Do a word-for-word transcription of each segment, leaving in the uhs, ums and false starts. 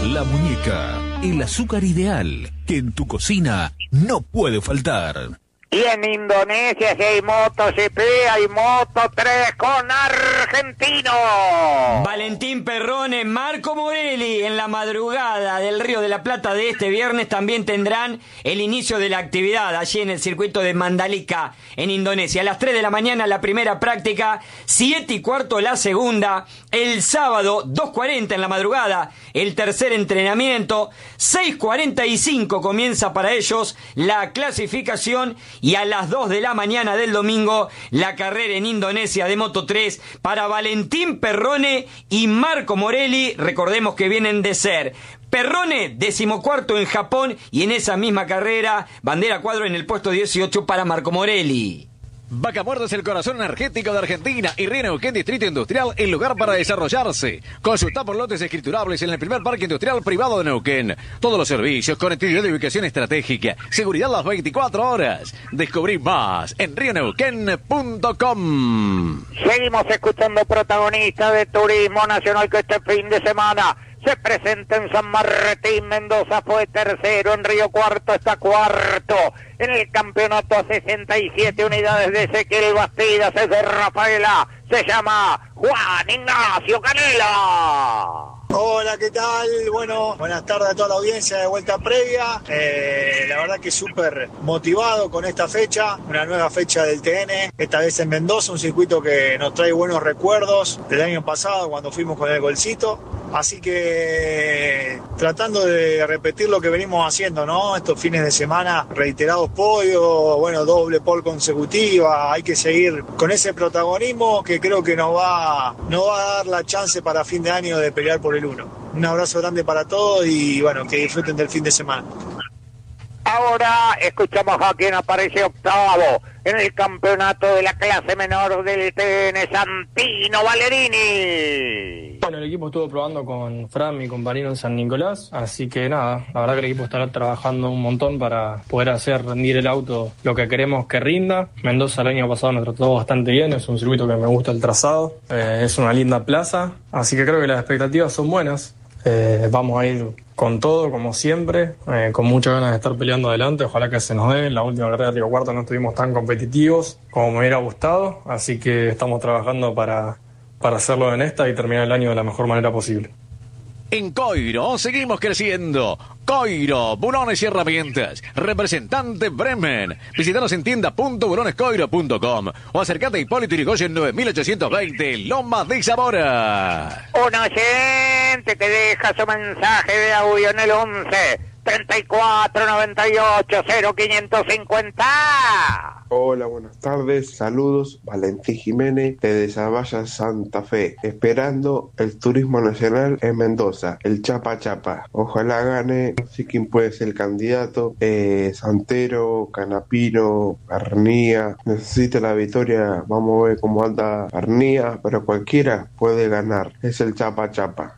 La Muñeca, el azúcar ideal que en tu cocina no puede faltar. Y en Indonesia, si hay MotoGP, hay Moto tres con argentino. Valentín Perrone, Marco Morelli, en la madrugada del Río de la Plata de este viernes también tendrán el inicio de la actividad allí en el circuito de Mandalika, en Indonesia. A las tres de la mañana la primera práctica, siete y cuarto la segunda. El sábado, dos cuarenta en la madrugada, el tercer entrenamiento. seis cuarenta y cinco comienza para ellos la clasificación. Y a las dos de la mañana del domingo, la carrera en Indonesia de Moto tres para Valentín Perrone y Marco Morelli. Recordemos que vienen de ser Perrone, decimocuarto en Japón, y en esa misma carrera, bandera cuadro en el puesto dieciocho para Marco Morelli. Vaca Muerta es el corazón energético de Argentina y Río Neuquén Distrito Industrial, el lugar para desarrollarse. Consulta por lotes escriturables en el primer parque industrial privado de Neuquén. Todos los servicios, conectividad de ubicación estratégica, seguridad las veinticuatro horas. Descubrí más en río neuquén punto com. Seguimos escuchando protagonistas de Turismo Nacional que este fin de semana se presenta en San Martín. Mendoza fue tercero, en Río Cuarto está cuarto. En el campeonato a sesenta y siete unidades de Ezequiel Bastidas, es de Rafaela, se llama Juan Ignacio Canela. Hola, ¿qué tal? Bueno, buenas tardes a toda la audiencia de Vuelta Previa. Eh, la verdad que súper motivado con esta fecha, una nueva fecha del T N, esta vez en Mendoza, un circuito que nos trae buenos recuerdos del año pasado cuando fuimos con el Golcito. Así que tratando de repetir lo que venimos haciendo, ¿no? Estos fines de semana, reiterados podios, bueno, doble pole consecutiva, hay que seguir con ese protagonismo que creo que nos va, nos va a dar la chance para fin de año de pelear por el uno. Un abrazo grande para todos y bueno, que disfruten del fin de semana. Ahora escuchamos a quien aparece octavo en el campeonato de la clase menor del T N, Santino Valerini. Bueno, el equipo estuvo probando con Fran, mi compañero en San Nicolás, así que nada, la verdad que el equipo estará trabajando un montón para poder hacer rendir el auto lo que queremos que rinda. Mendoza el año pasado nos trató bastante bien, es un circuito que me gusta el trazado, eh, es una linda plaza, así que creo que las expectativas son buenas. Eh, vamos a ir con todo, como siempre, eh, con muchas ganas de estar peleando adelante. Ojalá que se nos dé. En la última carrera de Río Cuarto no estuvimos tan competitivos como me hubiera gustado, así que estamos trabajando para, para hacerlo en esta y terminar el año de la mejor manera posible. En Coiro seguimos creciendo. Coiro, bulones y herramientas. Representante Bremen. Visítanos en tienda punto bulones coiro punto com o acércate a Hipólito Yrigoyen nueve mil ochocientos veinte, Lomas de Zamora. Un oyente que deja su mensaje de audio en el once treinta y cuatro noventa y ocho cero quinientos cincuenta. Hola, buenas tardes, saludos, Valentín Jiménez de Zavalla, Santa Fe, esperando el turismo nacional en Mendoza, el Chapa Chapa. Ojalá gane, no sé quién puede ser el candidato, eh, Santero, Canapino, Arnía, necesita la victoria, vamos a ver cómo anda Arnía, pero cualquiera puede ganar, es el Chapa Chapa.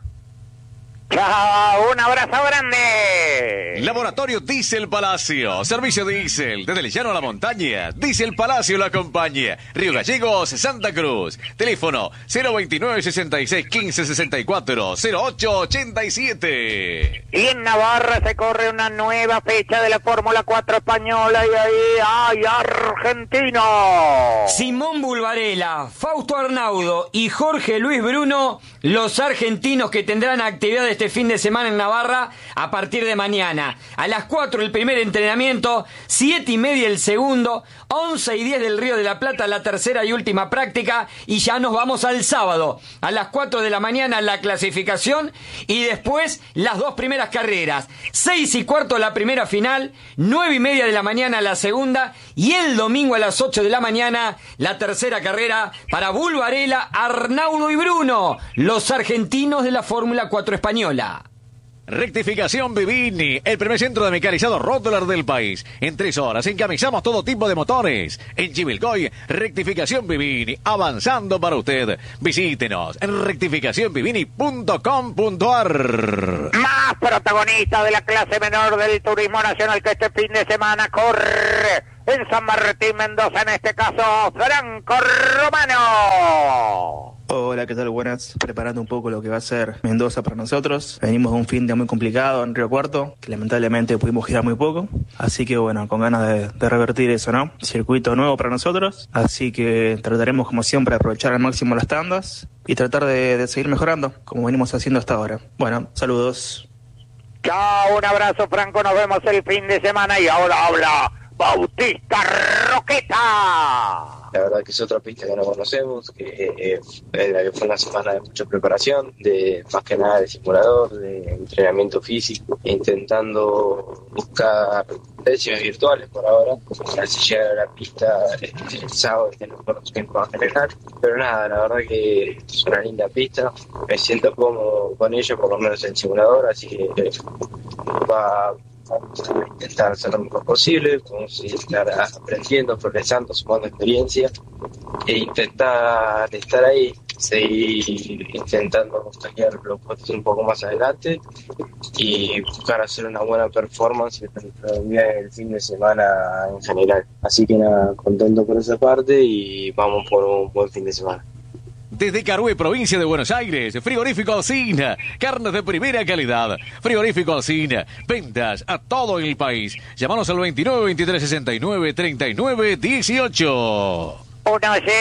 Chao, un abrazo grande. Laboratorio Diesel Palacio, servicio diésel, desde el llano a la montaña, Diesel Palacio la acompaña, Río Gallegos, Santa Cruz, teléfono cero veintinueve sesenta y seis quince sesenta y cuatro cero ocho ochenta y siete. Y en Navarra se corre una nueva fecha de la Fórmula cuatro española y ahí hay argentino. Simón Bulvarela, Fausto Arnaudo y Jorge Luis Bruno, los argentinos que tendrán actividad este fin de semana en Navarra a partir de mañana. A las cuatro el primer entrenamiento, siete y media el segundo, once y diez del Río de la Plata la tercera y última práctica, y ya nos vamos al sábado. A las cuatro de la mañana la clasificación y después las dos primeras carreras. seis y cuarto la primera final, nueve y media de la mañana la segunda y el domingo a las ocho de la mañana la tercera carrera para Bulvarela, Arnaudo y Bruno, los argentinos de la Fórmula cuatro española. Rectificación Vivini, el primer centro de mecanizado Rottler del país. En tres horas encamisamos todo tipo de motores. En Chivilcoy, Rectificación Vivini, avanzando para usted. Visítenos en rectificación vivini punto com punto a r. Más protagonista de la clase menor del turismo nacional que este fin de semana corre en San Martín, Mendoza, en este caso Franco Romano. Hola, ¿qué tal? Buenas. Preparando un poco lo que va a ser Mendoza para nosotros. Venimos de un fin de muy complicado en Río Cuarto, que lamentablemente pudimos girar muy poco. Así que bueno, con ganas de, de revertir eso, ¿no? Circuito nuevo para nosotros. Así que trataremos como siempre de aprovechar al máximo las tandas y tratar de, de seguir mejorando, como venimos haciendo hasta ahora. Bueno, saludos. Chao, un abrazo, Franco. Nos vemos el fin de semana y ahora habla Bautista Roqueta. La verdad que es otra pista que no conocemos, que, eh, que fue una semana de mucha preparación, de más que nada de simulador, de entrenamiento físico, intentando buscar decisiones virtuales por ahora, así llegar a la pista este, el sábado y tener buenos tiempos en general. Pero nada, la verdad que es una linda pista, me siento cómodo con ello, por lo menos en el simulador, así que eh, va... Vamos a intentar hacer lo mejor posible, vamos a estar aprendiendo, progresando, sumando experiencia e intentar estar ahí, seguir intentando pelear los puestos un poco más adelante y buscar hacer una buena performance el fin de semana en general. Así que nada, contento por esa parte y vamos por un buen fin de semana. Desde Carué, provincia de Buenos Aires, Frigorífico Alsina, carnes de primera calidad. Frigorífico Alsina, ventas a todo el país. Llámanos al veintinueve, veintitrés, sesenta y nueve, treinta y nueve, dieciocho. Un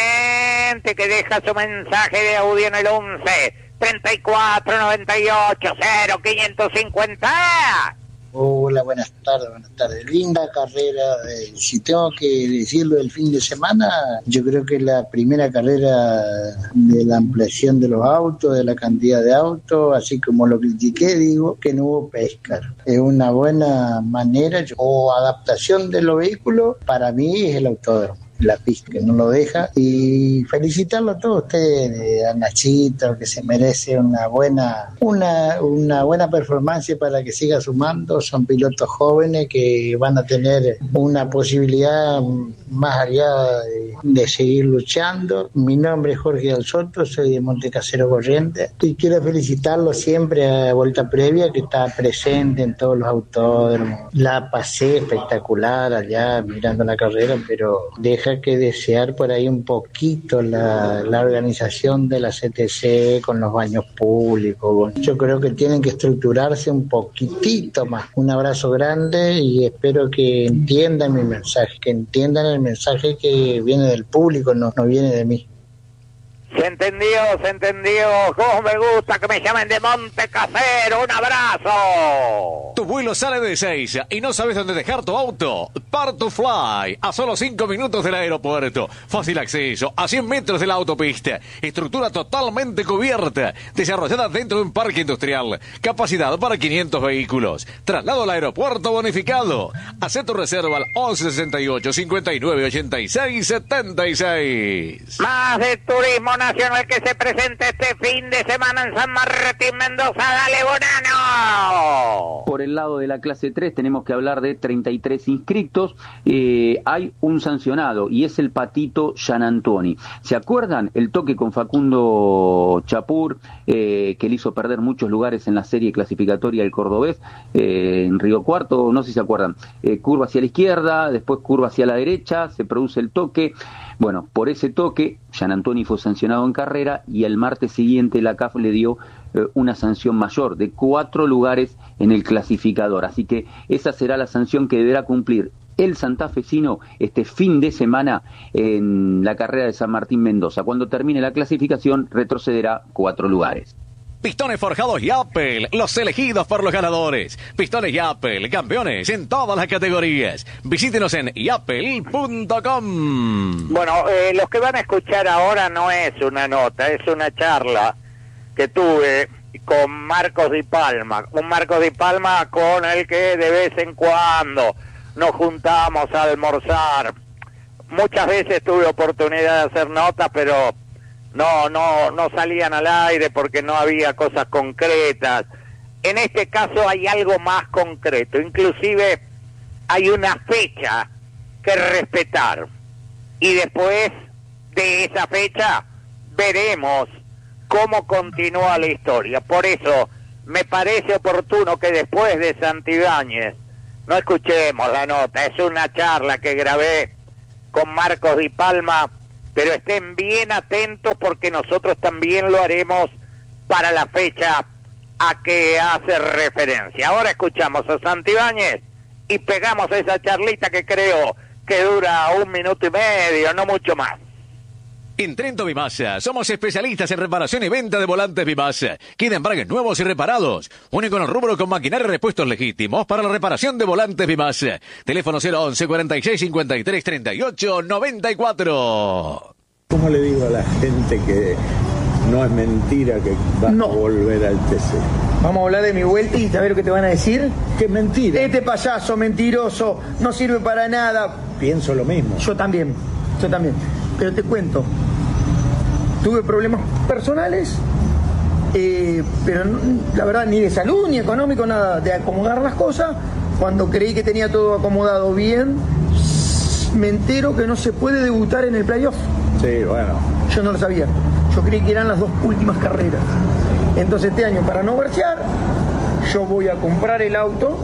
oyente que deja su mensaje de audio en el once, treinta y cuatro, noventa y ocho, cero, quinientos cincuenta. Hola, buenas tardes, buenas tardes. Linda carrera. Eh, si tengo que decirlo del fin de semana, yo creo que la primera carrera de la ampliación de los autos, de la cantidad de autos, así como lo critiqué, digo que no hubo pesca. Es una buena manera o adaptación de los vehículos, para mí es el autódromo, la pista que no lo deja, y felicitarlo a todos ustedes, a Nachito, que se merece una buena una una buena performance para que siga sumando. Son pilotos jóvenes que van a tener una posibilidad más allá de, de seguir luchando. Mi nombre es Jorge Alsoto, soy de Montecasero Corrientes y quiero felicitarlo siempre a Vuelta Previa, que está presente en todos los autódromos. La pasé espectacular allá mirando la carrera, pero deja que desear por ahí un poquito la, la organización de la C T C con los baños públicos. Yo creo que tienen que estructurarse un poquitito más. Un abrazo grande y espero que entiendan mi mensaje, que entiendan el mensaje que viene del público, no, no viene de mí. Se entendió, se entendió. Cómo me gusta que me llamen de Montecasero. Un abrazo. Tu vuelo sale de Ezeiza y no sabes dónde dejar tu auto. Part to Fly, a solo cinco minutos del aeropuerto. Fácil acceso, a cien metros de la autopista. Estructura totalmente cubierta, desarrollada dentro de un parque industrial. Capacidad para quinientos vehículos. Traslado al aeropuerto bonificado. Haz tu reserva al once sesenta y ocho, cincuenta y nueve, ochenta y seis, setenta y seis. Más de turismo nacional que se presenta este fin de semana en San Martín, Mendoza. Dale, Bonano. Por el lado de la clase tres tenemos que hablar de treinta y tres inscritos. Eh, hay un sancionado y es el patito Gianantoni. ¿Se acuerdan el toque con Facundo Chapur, eh, que le hizo perder muchos lugares en la serie clasificatoria del cordobés, eh, en Río Cuarto? No sé si se acuerdan. Eh, curva hacia la izquierda, después curva hacia la derecha, se produce el toque. Bueno, por ese toque, Gianantoni fue sancionado en carrera y el martes siguiente la C A F le dio eh, una sanción mayor de cuatro lugares en el clasificador. Así que esa será la sanción que deberá cumplir el santafesino este fin de semana en la carrera de San Martín Mendoza. Cuando termine la clasificación, retrocederá cuatro lugares. Pistones Forjados Yapel, los elegidos por los ganadores. Pistones Yapel, campeones en todas las categorías. Visítenos en yapel punto com. Bueno, eh, los que van a escuchar ahora no es una nota, es una charla que tuve con Marcos Di Palma. Un Marcos Di Palma con el que de vez en cuando nos juntamos a almorzar. Muchas veces tuve oportunidad de hacer notas, pero no, no, no salían al aire porque no había cosas concretas. En este caso hay algo más concreto, inclusive hay una fecha que respetar. Y después de esa fecha veremos cómo continúa la historia. Por eso me parece oportuno que después de Santibáñez no escuchemos la nota. Es una charla que grabé con Marcos Di Palma pero estén bien atentos porque nosotros también lo haremos para la fecha a que hace referencia. Ahora escuchamos a Santibáñez y pegamos esa charlita que creo que dura un minuto y medio, no mucho más. En Trento Vimasa, somos especialistas en reparación y venta de volantes Vimasa. Quieren embragues nuevos y reparados. Único en el rubro con maquinaria y repuestos legítimos para la reparación de volantes Vimasa. Teléfono cero once cuarenta y seis cincuenta y tres treinta y ocho noventa y cuatro. ¿Cómo le digo a la gente que no es mentira que va no. a volver al T C? Vamos a hablar de mi vuelta y ¿sabés lo que te van a decir? Que es mentira. Este payaso mentiroso no sirve para nada. Pienso lo mismo. Yo también, yo también. Pero te cuento, tuve problemas personales, eh, pero no, la verdad ni de salud ni económico, nada, de acomodar las cosas. Cuando creí que tenía todo acomodado bien, me entero que no se puede debutar en el playoff. Sí, bueno. Yo no lo sabía. Yo creí que eran las dos últimas carreras. Entonces este año, para no versear, yo voy a comprar el auto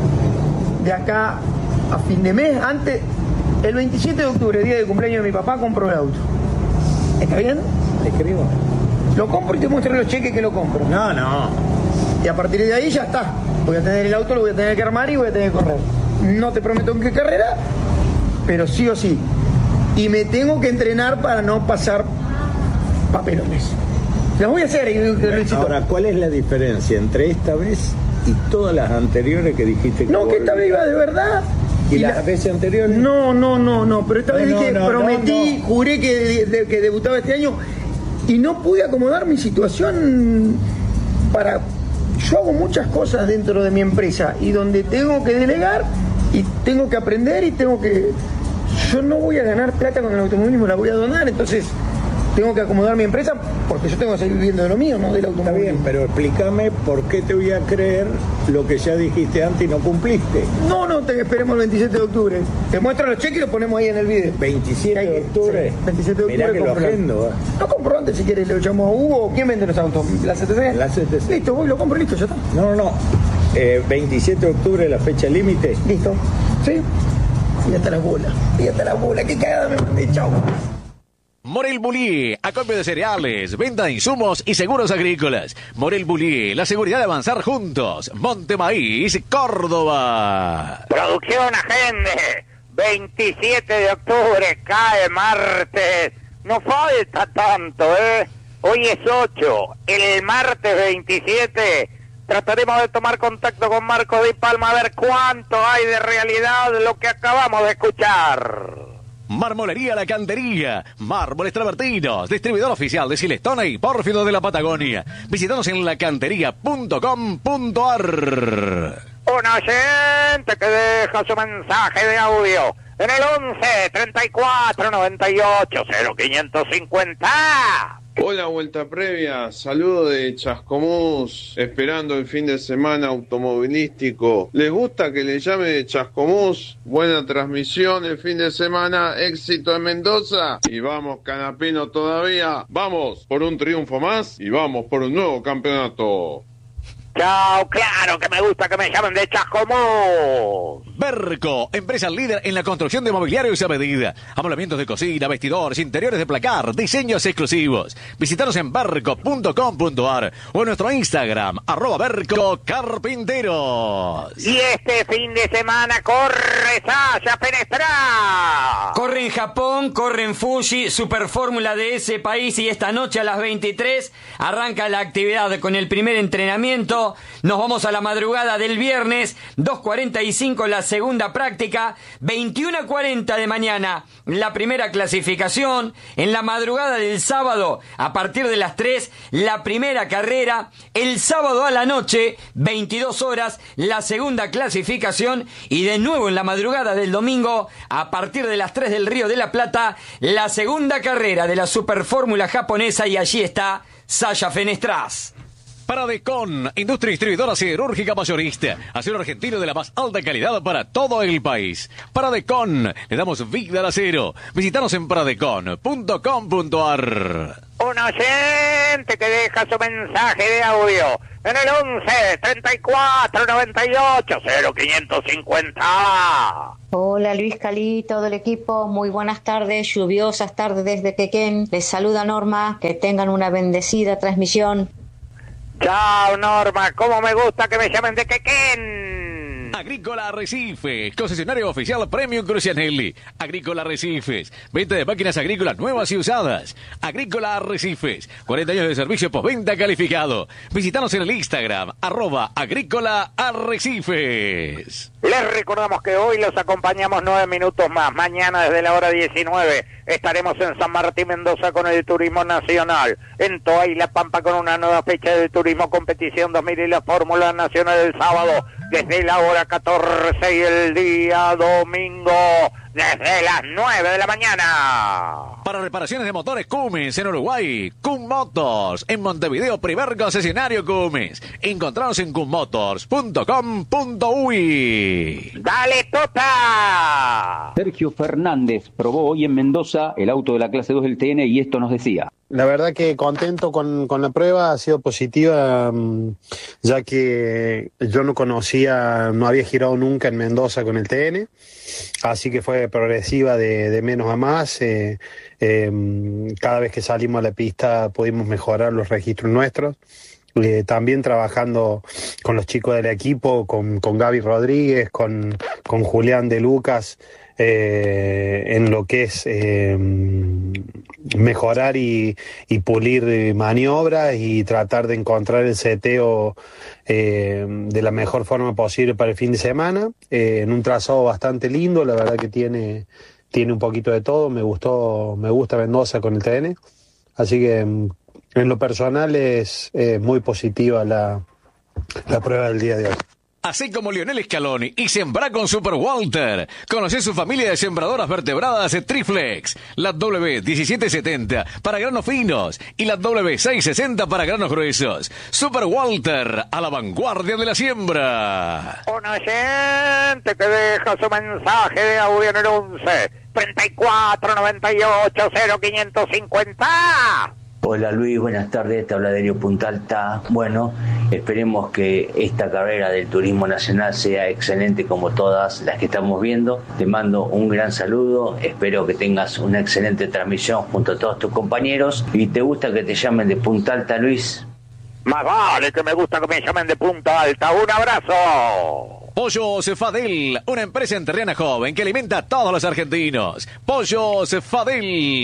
de acá a fin de mes. Antes, el veintisiete de octubre, día de cumpleaños de mi papá, compro el auto. ¿Está bien? Le escribo. Lo compro y te muestro los cheques que lo compro. No, no. Y a partir de ahí ya está. Voy a tener el auto, lo voy a tener que armar y voy a tener que correr. No te prometo en qué carrera, pero sí o sí. Y me tengo que entrenar para no pasar papelones. Las voy a hacer. Y, Ahora, ¿cuál es la diferencia entre esta vez y todas las anteriores que dijiste que No, que esta vez iba de verdad. ¿Y, ¿Y las la... veces anteriores? No, no, no, no. Pero esta no, vez dije, no, no, prometí, no, no. juré que, de, de, que debutaba este año y no pude acomodar mi situación para... Yo hago muchas cosas dentro de mi empresa y donde tengo que delegar y tengo que aprender y tengo que... Yo no voy a ganar plata con el automovilismo, la voy a donar, entonces tengo que acomodar mi empresa porque yo tengo que seguir viviendo de lo mío, no del automovilismo. Está bien, pero explícame por qué te voy a creer lo que ya dijiste antes y no cumpliste. No, no, te esperemos el veintisiete de octubre. Te muestro los cheques y los ponemos ahí en el video. ¿veintisiete de octubre? Sí, veintisiete de octubre. Mirá que lo agendo. ¿eh? Lo compro antes si quieres, le llamo a Hugo. ¿Quién vende los autos? ¿La C T C? La C T C. Listo, voy, lo compro, listo, ya está. No, no, no. Eh, veintisiete de octubre, la fecha límite. Listo. Sí. Y hasta la bola. Y hasta la bola. Qué cagada me mandé, chau. Morel Bullier, acopio de cereales, venta de insumos y seguros agrícolas. Morel Bullier, la seguridad de avanzar juntos. Monte Maíz, Córdoba. Producción Agende, veintisiete de octubre, cae martes. No falta tanto, ¿eh? Hoy es ocho. El martes veintisiete trataremos de tomar contacto con Marco Di Palma a ver cuánto hay de realidad de lo que acabamos de escuchar. Marmolería La Cantería, mármoles travertinos, distribuidor oficial de Silestone y Pórfido de la Patagonia. Visítanos en lacantería punto com punto ar. Un oyente que deja su mensaje de audio en el once treinta y cuatro noventa y ocho cero quinientos cincuenta. Hola, vuelta previa, saludo de Chascomús, esperando el fin de semana automovilístico. ¿Les gusta que le llame de Chascomús? Buena transmisión el fin de semana, éxito en Mendoza y vamos Canapino todavía. Vamos por un triunfo más y vamos por un nuevo campeonato. Chao, claro que me gusta que me llamen de Chascomús. Berco, empresa líder en la construcción de mobiliarios a medida. Amoblamientos de cocina, vestidores, interiores de placar, diseños exclusivos. Visítanos en berco punto com punto ar o en nuestro Instagram, arroba Berco Carpinteros. Y este fin de semana corre Sasha Fenestra. Corre en Japón, corre en Fuji, Super Fórmula de ese país y esta noche a las veintitrés arranca la actividad con el primer entrenamiento. Nos vamos a la madrugada del viernes, dos cuarenta y cinco la segunda práctica, veintiuno cuarenta de mañana la primera clasificación, en la madrugada del sábado a partir de las tres la primera carrera, el sábado a la noche, veintidós horas la segunda clasificación y de nuevo en la madrugada del domingo a partir de las tres del Río de la Plata la segunda carrera de la Super Fórmula japonesa y allí está Sasha Fenestras. Paradecon, industria distribuidora siderúrgica mayorista. Acero argentino de la más alta calidad para todo el país. Paradecon, le damos vida al acero. Visítanos en paradecon punto com punto ar. Un oyente que deja su mensaje de audio en el once treinta y cuatro noventa y ocho cero quinientos cincuenta. Hola Luis, Cali, todo el equipo, muy buenas tardes, lluviosas tardes desde Quequén. Les saluda Norma, que tengan una bendecida transmisión. Chao Norma, cómo me gusta que me llamen de Quequén. Agrícola Arrecifes, concesionario oficial Premium Crucianelli. Agrícola Arrecifes, venta de máquinas agrícolas nuevas y usadas. Agrícola Arrecifes, cuarenta años de servicio postventa calificado. Visítanos en el Instagram, arroba Agrícola Arrecifes. Les recordamos que hoy los acompañamos nueve minutos más. Mañana desde la hora diecinueve estaremos en San Martín Mendoza con el Turismo Nacional. En Toay La Pampa con una nueva fecha del Turismo Competición dos mil y la Fórmula Nacional el sábado desde la hora catorce y el día domingo desde las nueve de la mañana. Para reparaciones de motores Cummins en Uruguay, Cum Motors. En Montevideo, primer concesionario Cummins. Encontranos en cummotors punto com punto uy. ¡Dale, Tota! Sergio Fernández probó hoy en Mendoza el auto de la clase dos del T N y esto nos decía. La verdad que contento con, con la prueba, ha sido positiva, ya que yo no conocía, no había girado nunca en Mendoza con el T N, así que fue progresiva de, de menos a más. Eh, eh, cada vez que salimos a la pista pudimos mejorar los registros nuestros. Eh, también trabajando con los chicos del equipo, con, con Gaby Rodríguez, con, con Julián de Lucas, eh, en lo que es eh, mejorar y, y pulir maniobras y tratar de encontrar el seteo eh, de la mejor forma posible para el fin de semana, eh, en un trazado bastante lindo. La verdad que tiene, tiene un poquito de todo. Me gustó, me gusta Mendoza con el T N, así que en lo personal es eh, muy positiva la, la prueba del día de hoy. Así como Lionel Scaloni y sembra con Super Walter. Conoce su familia de sembradoras vertebradas Triflex. La W diecisiete setenta para granos finos y la W seiscientos sesenta para granos gruesos. Super Walter, a la vanguardia de la siembra. Un oyente que deja su mensaje de audio en el once treinta y cuatro noventa y ocho cero quinientos cincuenta. Hola Luis, buenas tardes, te habla Darío Punta Alta. Bueno, esperemos que esta carrera del Turismo Nacional sea excelente como todas las que estamos viendo. Te mando un gran saludo, espero que tengas una excelente transmisión junto a todos tus compañeros. ¿Y te gusta que te llamen de Punta Alta, Luis? Más vale que me gusta que me llamen de Punta Alta. ¡Un abrazo! Pollos Fadel, una empresa enterriana joven que alimenta a todos los argentinos. Pollos Fadel.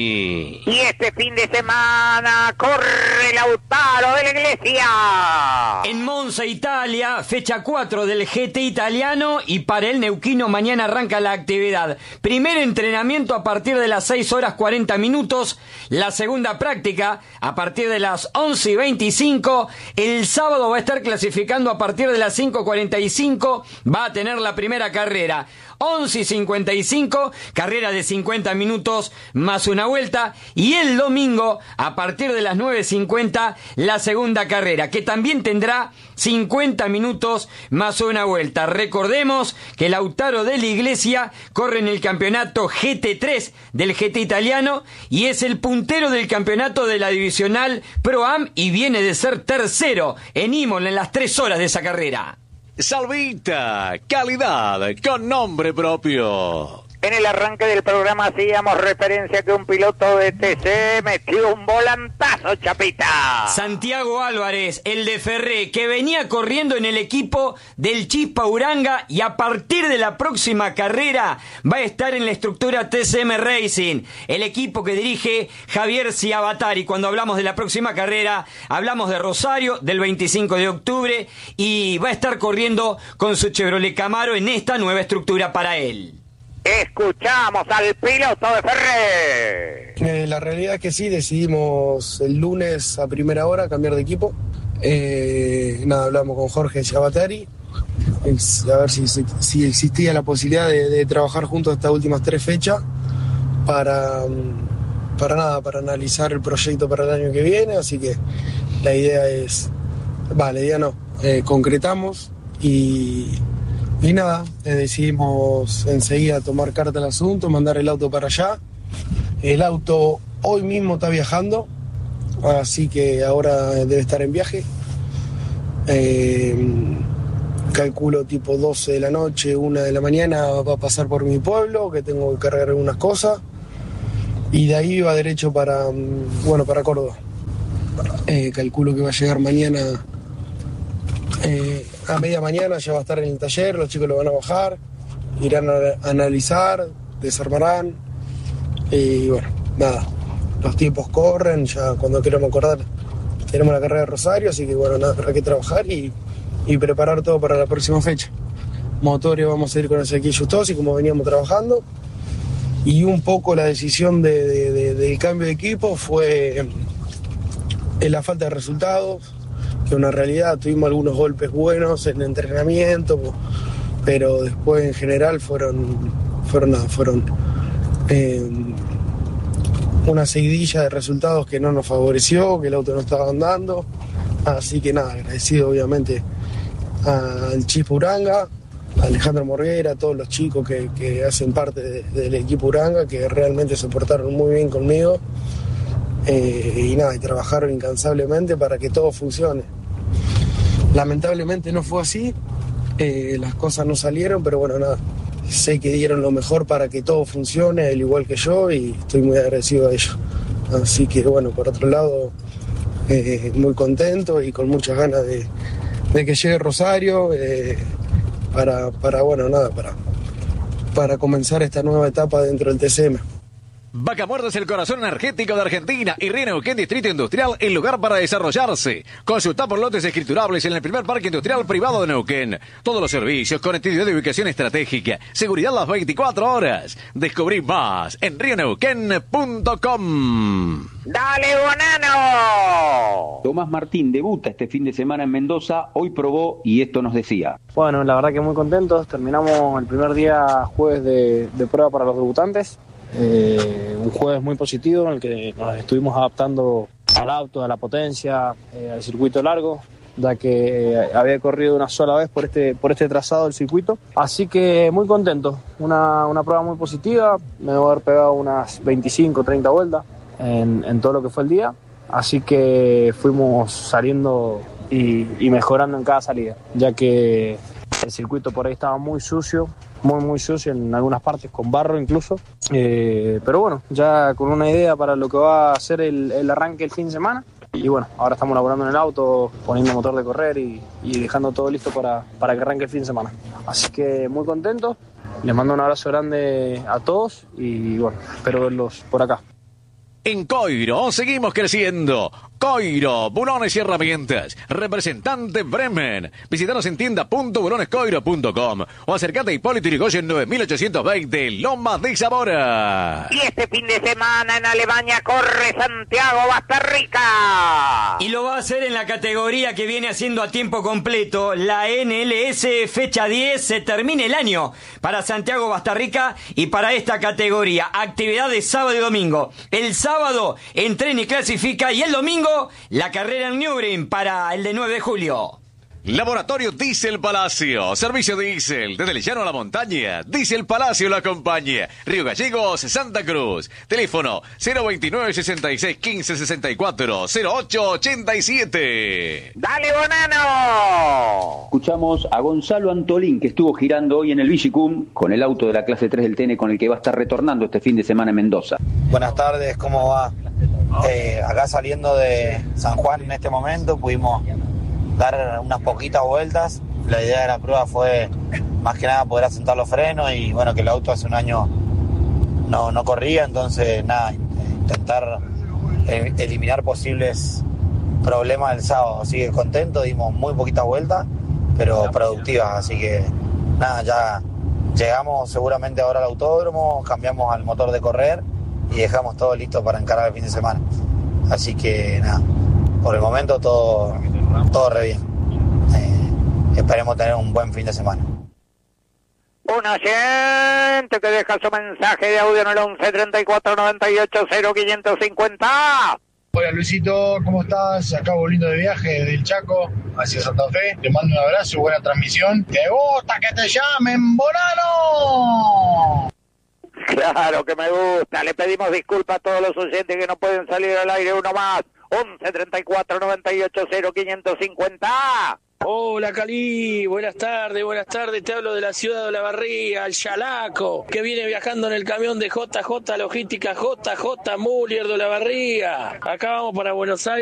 Y este fin de semana corre Lautaro de la Iglesia. En Monza, Italia, fecha cuatro del G T italiano, y para el neuquino mañana arranca la actividad. Primer entrenamiento a partir de las seis horas cuarenta minutos. La segunda práctica a partir de las once y veinticinco. El sábado va a estar clasificando a partir de las cinco cuarenta y cinco. Va a tener la primera carrera. once y cincuenta y cinco, carrera de cincuenta minutos más una vuelta. Y el domingo, a partir de las nueve cincuenta, la segunda carrera, que también tendrá cincuenta minutos más una vuelta. Recordemos que Lautaro de la Iglesia corre en el campeonato G T tres del G T italiano y es el puntero del campeonato de la divisional Pro Am y viene de ser tercero en Imola en las tres horas de esa carrera. Salvita, calidad con nombre propio. En el arranque del programa hacíamos referencia que un piloto de T C metió un volantazo, Chapita. Santiago Álvarez, el de Ferré, que venía corriendo en el equipo del Chispa Uranga y a partir de la próxima carrera va a estar en la estructura T C M Racing, el equipo que dirige Javier Ciabatari. Cuando hablamos de la próxima carrera, hablamos de Rosario, del veinticinco de octubre, y va a estar corriendo con su Chevrolet Camaro en esta nueva estructura para él. Escuchamos al piloto de Ferré. Eh, la realidad es que sí, decidimos el lunes a primera hora cambiar de equipo. Eh, nada, hablamos con Jorge Ciabatari, a ver si, si existía la posibilidad de, de trabajar juntos estas últimas tres fechas para, para nada, para analizar el proyecto para el año que viene. Así que la idea es, va, la idea no, eh, concretamos y... Y nada, eh, decidimos enseguida tomar carta al asunto, mandar el auto para allá. El auto hoy mismo está viajando, así que ahora debe estar en viaje. Eh, calculo tipo doce de la noche, una de la mañana va a pasar por mi pueblo, que tengo que cargar algunas cosas, y de ahí va derecho para, bueno, para Córdoba. Eh, calculo que va a llegar mañana, eh, a media mañana ya va a estar en el taller, los chicos lo van a bajar, irán a analizar, desarmarán, y bueno, nada, los tiempos corren, ya cuando queramos acordar tenemos la carrera de Rosario, así que bueno, nada, habrá que trabajar y, y preparar todo para la próxima fecha. Motores vamos a ir con el Ezequiel Tosi como veníamos trabajando, y un poco la decisión de, de, de, del cambio de equipo fue en la falta de resultados, que es una realidad. Tuvimos algunos golpes buenos en el entrenamiento, pero después en general fueron, fueron, nada, fueron eh, una seguidilla de resultados que no nos favoreció, que el auto no estaba andando. Así que nada, agradecido obviamente al Chispa Uranga, a Alejandro Morguera, a todos los chicos que, que hacen parte de, del equipo Uranga, que realmente se portaron muy bien conmigo. Eh, y nada, y trabajaron incansablemente para que todo funcione. Lamentablemente no fue así, eh, las cosas no salieron, pero bueno, nada, sé que dieron lo mejor para que todo funcione, al igual que yo, y estoy muy agradecido a ellos. Así que bueno, por otro lado, eh, muy contento y con muchas ganas de, de que llegue Rosario, eh, para, para, bueno, nada, para, para comenzar esta nueva etapa dentro del T C M. Vaca Muerta es el corazón energético de Argentina y Río Neuquén Distrito Industrial, el lugar para desarrollarse. Consulta por lotes escriturables en el primer parque industrial privado de Neuquén. Todos los servicios, conectividad de ubicación estratégica, seguridad las veinticuatro horas. Descubrí más en río neuquén punto com. ¡Dale, Bonano! Tomás Martín debuta este fin de semana en Mendoza, hoy probó y esto nos decía. Bueno, la verdad que muy contentos, terminamos el primer día jueves de, de prueba para los debutantes. Eh, un jueves muy positivo en el que nos estuvimos adaptando al auto, a la potencia, eh, al circuito largo, ya que eh, había corrido una sola vez por este, por este trazado del circuito, así que muy contento, una, una prueba muy positiva, me debo haber pegado unas veinticinco, treinta vueltas en, en todo lo que fue el día, así que fuimos saliendo y, y mejorando en cada salida, ya que el circuito por ahí estaba muy sucio, muy muy sucio en algunas partes, con barro incluso, eh, pero bueno, ya con una idea para lo que va a ser el, el arranque el fin de semana, y bueno, ahora estamos laborando en el auto, poniendo motor de correr y, y dejando todo listo para, para que arranque el fin de semana, así que muy contento, les mando un abrazo grande a todos y bueno, espero verlos por acá. En Coiro seguimos creciendo. Coiro, bulones y herramientas. Representante Bremen. Visítanos en tienda punto bulones coiro punto com o acércate a Hipólito Yrigoyen nueve mil ochocientos veinte, Lomas de Zamora. Y este fin de semana en Alemania corre Santiago Bastarrica. Y lo va a hacer en la categoría que viene haciendo a tiempo completo, la N L S fecha diez. Se termina el año para Santiago Bastarrica y para esta categoría. Actividad de sábado y domingo. El sábado entrena y clasifica, y el domingo la carrera en Nürburgring para el de nueve de julio. Laboratorio Diesel Palacio. Servicio diésel desde el llano a la montaña. Diesel Palacio lo acompaña. Río Gallegos, Santa Cruz. Teléfono cero veintinueve, sesenta y seis, quince, sesenta y cuatro, cero ocho ochenta y siete. ¡Dale, Bonano! Escuchamos a Gonzalo Antolín, que estuvo girando hoy en el Vigicum con el auto de la clase tres del T N, con el que va a estar retornando este fin de semana en Mendoza. Buenas tardes, ¿cómo va? Eh, acá saliendo de San Juan en este momento pudimos dar unas poquitas vueltas. La idea de la prueba fue más que nada poder asentar los frenos, y bueno, que el auto hace un año no, no corría, entonces nada, intentar eliminar posibles problemas del sábado. Así que contento, dimos muy poquitas vueltas, pero productivas, así que nada, ya llegamos seguramente ahora al autódromo, cambiamos al motor de correr y dejamos todo listo para encarar el fin de semana. Así que nada, por el momento todo, todo re bien. Eh, esperemos tener un buen fin de semana. Un oyente que deja su mensaje de audio en el once, treinta y cuatro, noventa y ocho, cero, quinientos cincuenta. Hola Luisito, ¿cómo estás? Acá volviendo de viaje desde el Chaco hacia Santa Fe. Te mando un abrazo, buena transmisión. ¡Te gusta que te llamen, Bonano! Claro que me gusta. Le pedimos disculpas a todos los oyentes que no pueden salir al aire. Uno más. once treinta y cuatro noventa y ocho cero quinientos cincuenta. Hola Cali, buenas tardes, buenas tardes, te hablo de la ciudad de Olavarría, el Chalaco, que viene viajando en el camión de J J Logística, J J Muller de Olavarría. Acá vamos para Buenos Aires.